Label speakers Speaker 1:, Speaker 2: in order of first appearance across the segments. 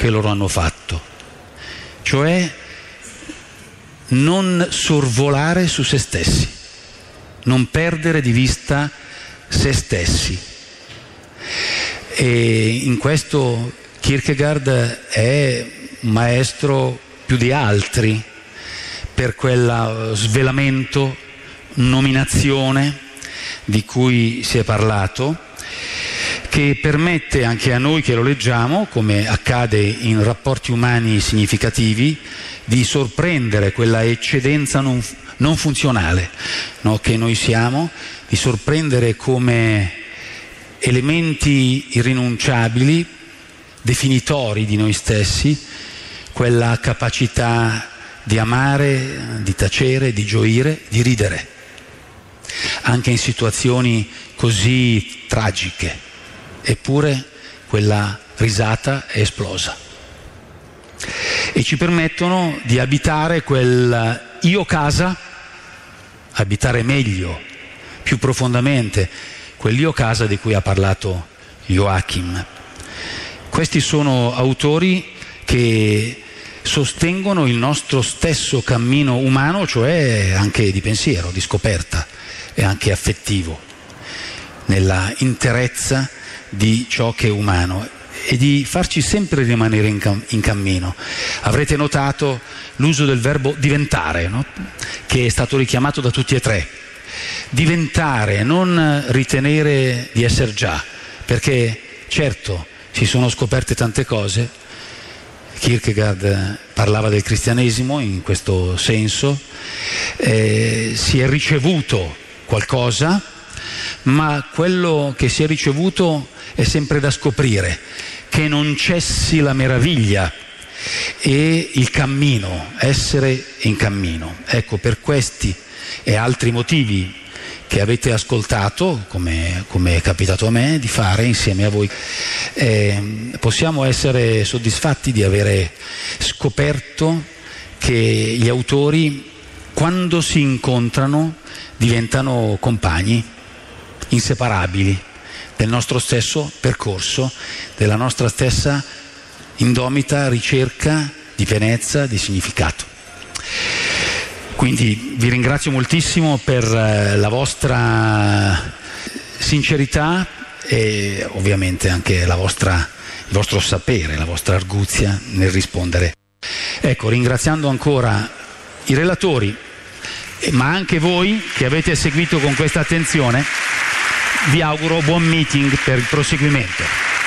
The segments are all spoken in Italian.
Speaker 1: che loro hanno fatto, cioè non sorvolare su se stessi, non perdere di vista se stessi. E in questo Kierkegaard è un maestro più di altri per quel svelamento, nominazione di cui si è parlato, che permette anche a noi che lo leggiamo, come accade in rapporti umani significativi, di sorprendere quella eccedenza non funzionale, no, che noi siamo, di sorprendere come elementi irrinunciabili, definitori di noi stessi, quella capacità di amare, di tacere, di gioire, di ridere, anche in situazioni così tragiche, eppure quella risata è esplosa. E ci permettono di abitare quel io casa, abitare meglio, più profondamente, quell'io casa di cui ha parlato Joachim. Questi sono autori che sostengono il nostro stesso cammino umano, cioè anche di pensiero, di scoperta e anche affettivo, nella interezza di ciò che è umano e di farci sempre rimanere in cammino. Avrete notato l'uso del verbo diventare, no? Che è stato richiamato da tutti e tre. Diventare, non ritenere di essere già, perché certo si sono scoperte tante cose. Kierkegaard parlava del cristianesimo in questo senso, si è ricevuto qualcosa, ma quello che si è ricevuto è sempre da scoprire, che non cessi la meraviglia e il cammino, essere in cammino. Ecco, per questi e altri motivi che avete ascoltato, come è capitato a me di fare insieme a voi, possiamo essere soddisfatti di avere scoperto che gli autori, quando si incontrano, diventano compagni inseparabili del nostro stesso percorso, della nostra stessa indomita ricerca di pienezza, di significato. Quindi vi ringrazio moltissimo per la vostra sincerità e ovviamente anche il vostro sapere, la vostra arguzia nel rispondere. Ecco, ringraziando ancora i relatori, ma anche voi che avete seguito con questa attenzione, vi auguro buon meeting per il proseguimento.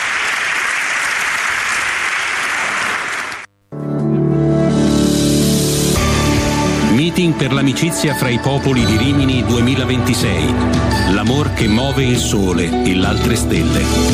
Speaker 2: Meeting per l'amicizia fra i popoli di Rimini 2026. L'amor che muove il sole e l'altre stelle.